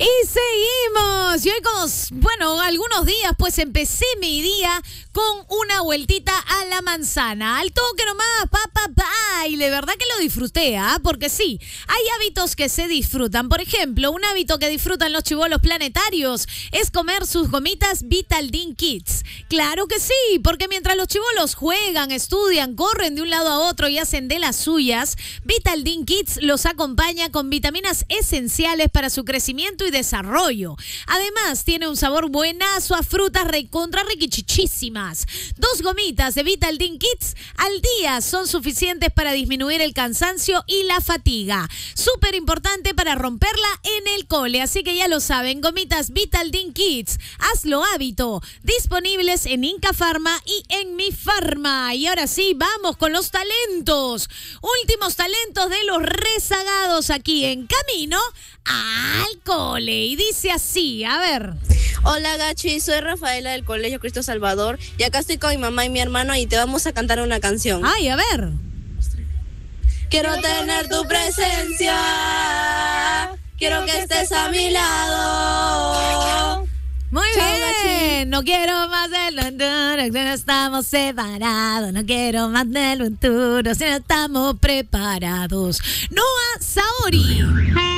Y seguimos. Y hoy algunos días, pues empecé mi día con una vueltita a la manzana. Al toque nomás, y de verdad que lo disfruté, porque sí, hay hábitos que se disfrutan. Por ejemplo, un hábito que disfrutan los chibolos planetarios es comer sus gomitas Vitaldin Kids. Claro que sí, porque mientras los chibolos juegan, estudian, corren de un lado a otro y hacen de las suyas, Vitaldin Kids los acompaña con vitaminas esenciales para su crecimiento y desarrollo. Además, tiene un sabor buenazo a frutas recontra riquichichísimas. 2 gomitas de Vitaldin Kids al día son suficientes para disminuir el cansancio y la fatiga. Súper importante para romperla en el cole, así que ya lo saben, gomitas Vitaldin Kids, hazlo hábito, disponibles en Inca Pharma y en Mi Pharma. Y ahora sí, vamos con los talentos, últimos talentos de los rezagados aquí en Camino al Cole. Y dice así, a ver. Hola Gachi, soy Rafaela del Colegio Cristo Salvador y acá estoy con mi mamá y mi hermano y te vamos a cantar una canción. Ay, a ver. Quiero tener tu presencia, quiero que estés a mi lado. Muy Chao, bien, Gachi. no quiero más del futuro, no estamos separados, no quiero más del futuro, si no estamos preparados. Noah Saori.